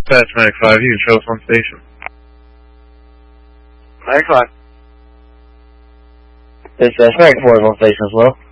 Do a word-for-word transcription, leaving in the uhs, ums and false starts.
Dispatch ninety-five, you can show us on station. ninety-five. Dispatch ninety-four is on station as well.